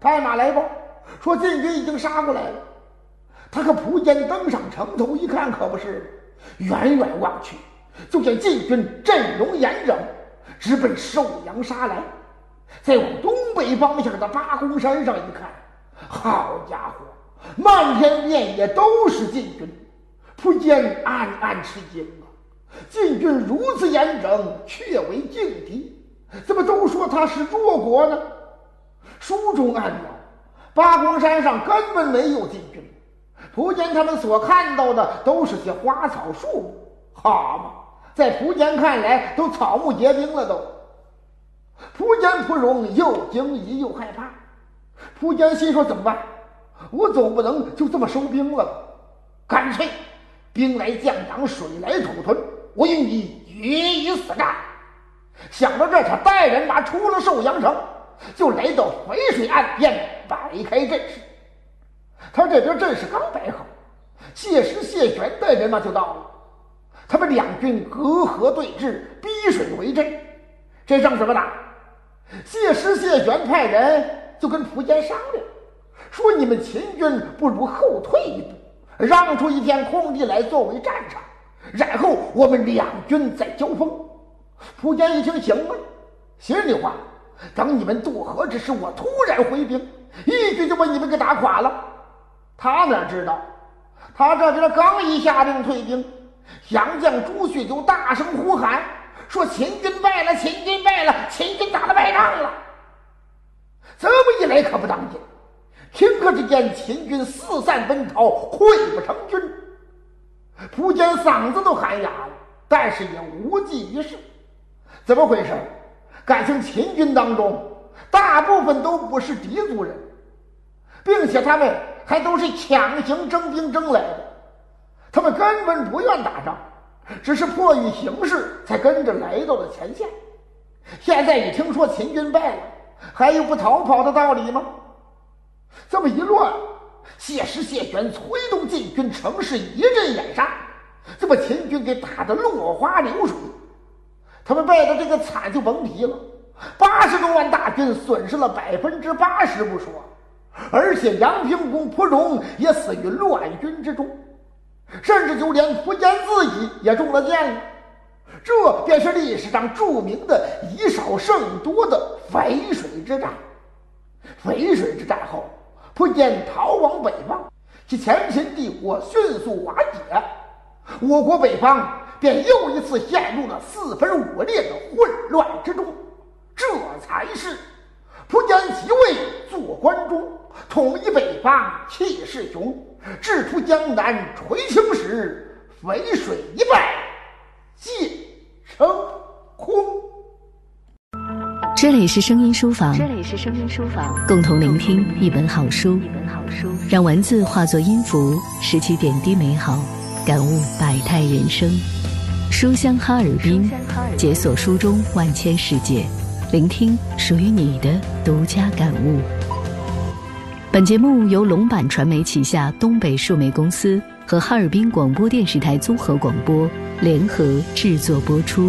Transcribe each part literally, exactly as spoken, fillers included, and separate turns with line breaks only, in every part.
派马来报，说晋军已经杀过来了。他和蒲坚登上城头一看，可不是，远远望去，就见晋军阵容严整，直奔寿阳杀来。再往东北方向的八公山上一看，好家伙，漫天遍野都是晋军。蒲坚暗暗吃惊啊，晋军如此严整，却为劲敌，怎么都说他是弱国呢？书中暗表，八公山上根本没有晋军，蒲坚他们所看到的都是些花草树木。好嘛，在蒲坚看来都草木皆兵了都。蒲坚蒲荣又惊疑又害怕。蒲坚心说，怎么办？我总不能就这么收兵了吧，干脆兵来将挡，水来土屯，我与你决一死战。想到这，他带人马出了寿阳城，就来到淝水岸边摆开阵势。他这边阵势刚摆好，谢师谢玄带人马就到了。他们两军隔河对峙，逼水为阵。这仗怎么打？谢师谢玄派人就跟蒲坚商量，说你们秦军不如后退一步，让出一片空地来作为战场，然后我们两军再交锋。蒲坚一听，行吧，心里话，等你们渡河之时，我突然回兵，一举就把你们给打垮了。他哪知道，他这边刚一下令退兵，降将朱旭就大声呼喊，说秦军败了，秦军败了，秦军打了败仗了。这么一来可不当紧，顷刻之间秦军四散奔逃，溃不成军。蒲坚嗓子都喊哑了，但是也无济于事。怎么回事？感情秦军当中大部分都不是狄族人，并且他们还都是强行征兵征来的，他们根本不愿打仗，只是迫于形势才跟着来到了前线。现在一听说秦军败了，还有不逃跑的道理吗？这么一乱，谢师谢玄催动晋军乘势一阵掩杀，就把秦军给打得落花流水。他们败的这个惨就甭提了，八十多万大军损失了百分之八十不说，而且杨平公蒲荣也死于乱军之中，甚至就连蒲坚自己也中了箭了。这便是历史上著名的以少胜多的淝水之战。淝水之战后，蒲坚逃往北方，其前秦帝国迅速瓦解，我国北方便又一次陷入了四分五裂的混乱之中。这才是蒲坚即位做关中，统一北方，气势雄，制出江南垂青史，淝水一败，皆成空。
这里是声音书房，
这里是声音书房，
共同聆听一本好书，
一本好书，
让文字化作音符，拾起点滴美好，感悟百态人生。书香哈尔滨，解锁书中万千世界，聆听属于你的独家感悟。本节目由龙版传媒旗下东北数媒公司和哈尔滨广播电视台综合广播联合制作播出。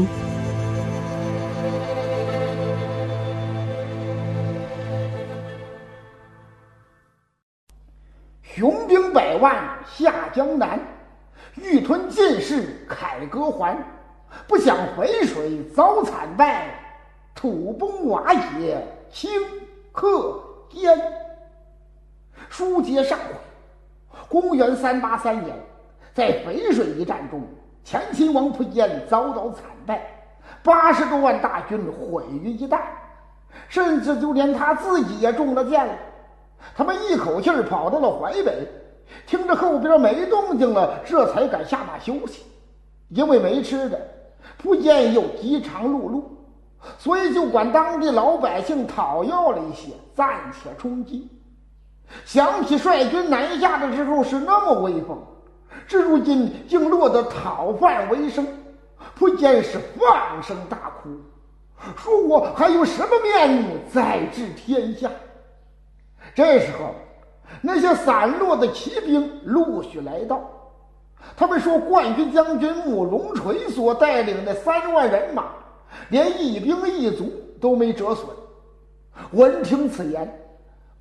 雄兵百万下江南，欲吞晋室凯歌还，不想淝水遭惨败，土崩瓦解顷刻间。书接上回，公元三八三年，在淝水一战中，前秦王蒲坚遭到惨败，八十多万大军毁于一旦，甚至就连他自己也中了箭了。他们一口气儿跑到了淮北，听着后边没动静了，这才敢下马休息。因为没吃的，蒲坚又饥肠辘辘，所以就管当地老百姓讨要了一些，暂且充饥。想起率军南下的时候是那么威风，至如今竟落得讨饭为生，蒲坚是放声大哭，说我还有什么面目再治天下。这时候，那些散落的骑兵陆续来到，他们说冠军将军慕容垂所带领的三万人马，连一兵一卒都没折损。闻听此言，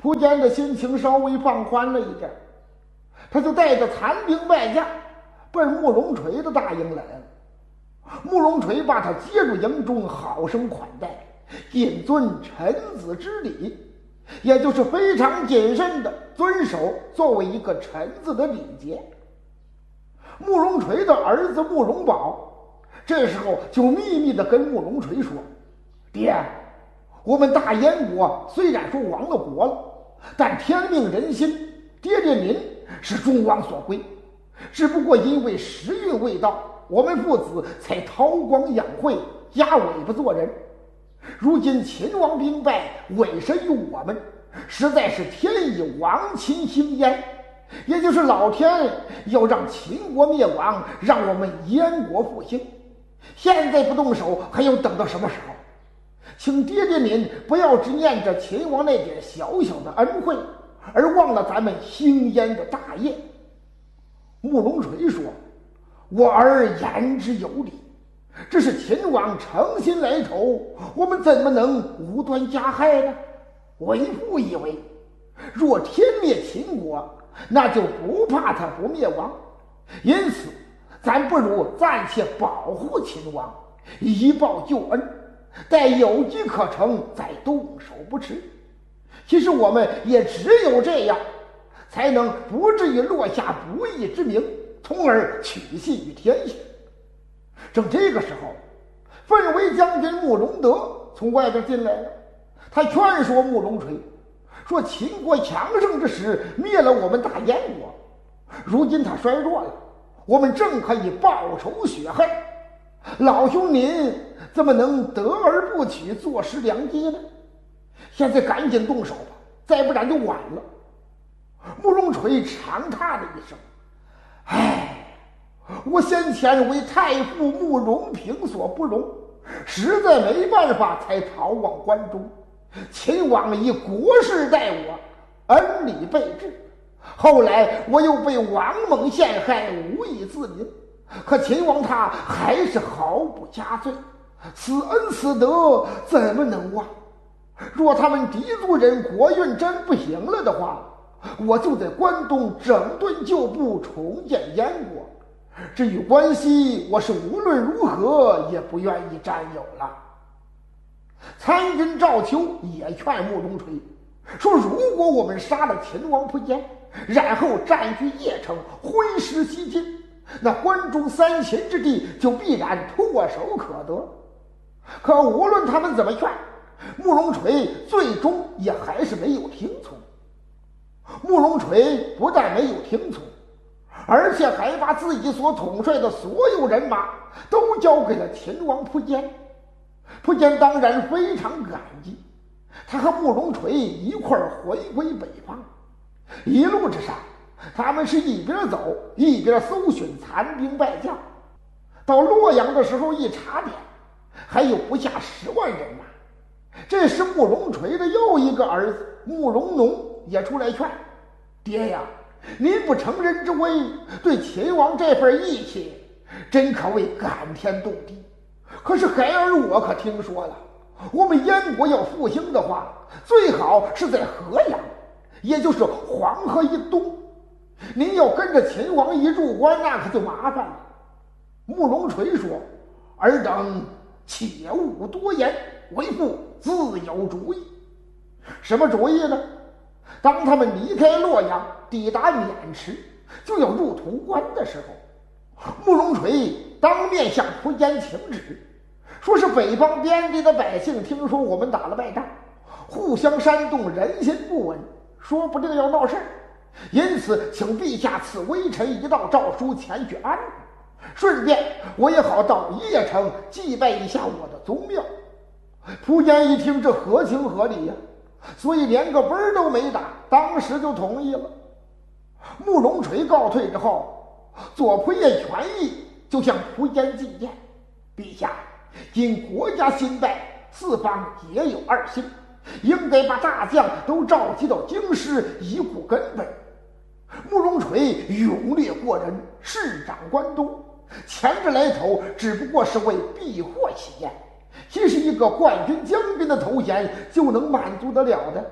蒲坚的心情稍微放宽了一点，他就带着残兵败将奔慕容垂的大营来了。慕容垂把他接入营中，好生款待，谨遵臣子之礼，也就是非常谨慎地遵守作为一个臣子的礼节。慕容垂的儿子慕容宝这时候就秘密地跟慕容垂说：爹，我们大燕国虽然说亡了国了，但天命人心，爹爹您是众望所归，只不过因为时运未到，我们父子才韬光养晦，压尾巴做人。如今秦王兵败，委身于我们，实在是天以亡秦兴燕，也就是老天要让秦国灭亡，让我们燕国复兴。现在不动手，还要等到什么时候？请爹爹您不要只念着秦王那点小小的恩惠，而忘了咱们兴燕的大业。慕容垂说：我儿言之有理，这是秦王诚心来投，我们怎么能无端加害呢？为父以为，若天灭秦国，那就不怕他不灭亡，因此咱不如暂且保护秦王，以报旧恩，待有机可乘再动手不迟。其实我们也只有这样，才能不至于落下不义之名，从而取信于天下。正这个时候，奋为将军慕容德从外边进来了，他劝说慕容垂说：秦国强盛之时灭了我们大燕国，如今他衰弱了，我们正可以报仇雪恨，老兄您怎么能得而不取，坐失良机呢？现在赶紧动手吧，再不然就晚了。慕容垂长叹了一声：唉，我先前为太傅慕容平所不容，实在没办法才逃往关中。秦王以国事待我，恩礼备至，后来我又被王猛陷害，无以自明，可秦王他还是毫不加罪，此恩此德怎么能忘？若他们狄族人国运真不行了的话，我就在关东整顿旧部，重建燕国。至于关西，我是无论如何也不愿意占有了。参军赵丘也劝慕容垂说：如果我们杀了秦王蒲坚，然后占据邺城，挥师西进，那关中三秦之地就必然唾手可得。可无论他们怎么劝，慕容垂最终也还是没有听从。慕容垂不但没有听从，而且还把自己所统帅的所有人马都交给了秦王蒲坚。蒲坚当然非常感激，他和慕容垂一块儿回归北方。一路之上，他们是一边走一边搜寻残兵败将。到洛阳的时候一查点，还有不下十万人马。这时慕容垂的又一个儿子慕容农也出来劝：爹呀，您不成人之危，对秦王这份义气真可谓感天动地。可是孩儿我可听说了，我们燕国要复兴的话，最好是在河阳，也就是黄河以东。您要跟着秦王一入关，那可就麻烦了。慕容垂说：尔等且勿多言，为父自有主意。什么主意呢？当他们离开洛阳，抵达渑池，就要入潼关的时候，慕容垂当面向蒲坚请旨，说是北方边地的百姓听说我们打了败仗，互相煽动，人心不稳，说不定要闹事儿，因此请陛下赐微臣一道诏书前去安抚，顺便我也好到邺城祭拜一下我的宗庙。蒲坚一听，这合情合理呀、啊，所以连个温儿都没打，当时就同意了。慕容垂告退之后，左仆射权益就向蒲坚进谏：陛下，今国家兴败，四方也有二心，应该把大将都召集到京师，以固根本。慕容垂勇烈过人，势掌关东，前着来头只不过是为避祸起见，其实一个冠军将军的头衔就能满足得了的。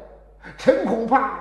臣恐怕